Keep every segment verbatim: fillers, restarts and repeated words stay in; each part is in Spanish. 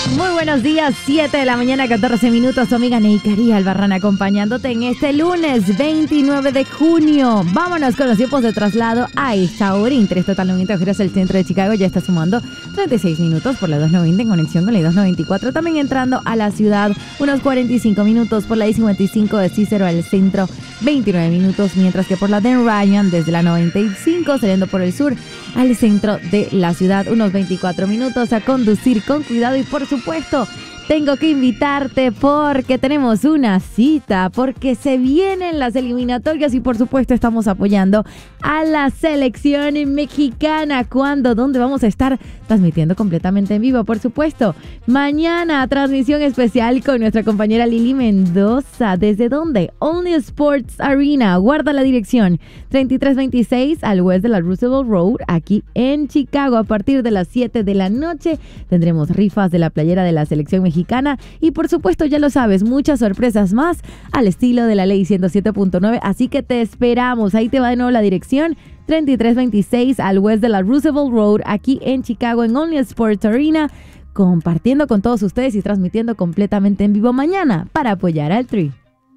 Muy buenos días, siete de la mañana, catorce minutos. Tu amiga Neikari Albarrán acompañándote en este lunes veintinueve de junio. Vámonos con los tiempos de traslado a esta hora. Interés total noventa giros el centro de Chicago ya está sumando treinta y seis minutos por la dos noventa en conexión con la dos noventa y cuatro. También entrando a la ciudad unos cuarenta y cinco minutos por la I cincuenta y cinco de Cícero al centro, veintinueve minutos. Mientras que por la Dan Ryan desde la noventa y cinco saliendo por el sur al centro de la ciudad unos veinticuatro minutos. A conducir con cuidado y por supuesto tengo que invitarte porque tenemos una cita, porque se vienen las eliminatorias y por supuesto estamos apoyando a la selección mexicana. ¿Cuándo? ¿Dónde vamos a estar transmitiendo completamente en vivo? Por supuesto, mañana transmisión especial con nuestra compañera Lili Mendoza. ¿Desde dónde? Only Sports Arena. Guarda la dirección treinta y tres veintiséis al west de la Roosevelt Road, aquí en Chicago. A partir de las siete de la noche tendremos rifas de la playera de la selección mexicana. Mexicana y por supuesto ya lo sabes, muchas sorpresas más al estilo de la ley ciento siete punto nueve, así que te esperamos. Ahí te va de nuevo la dirección treinta y tres veintiséis al west de la Roosevelt Road, aquí en Chicago, en Only Sports Arena, compartiendo con todos ustedes y transmitiendo completamente en vivo mañana para apoyar al Tri.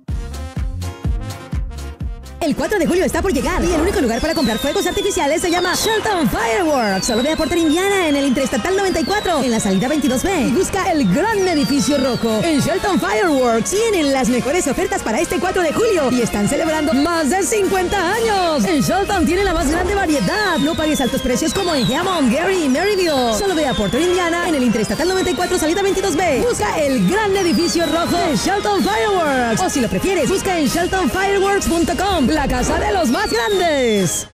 El cuatro de julio está por llegar y el único lugar para comprar fuegos artificiales se llama Shelton Fireworks. Solo ve a Porter, Indiana, en el Interestatal noventa y cuatro, en la salida veintidós B. Y busca el gran edificio rojo. En Shelton Fireworks tienen las mejores ofertas para este cuatro de julio y están celebrando más de cincuenta años. En Shelton tiene la más grande variedad. No pagues altos precios como en Hammond, Gary y Maryville. Solo ve a Porter, Indiana, en el Interestatal noventa y cuatro, salida veintidós B. Busca el gran edificio rojo de Shelton Fireworks. O si lo prefieres, busca en shelton fireworks punto com. La casa de los más grandes.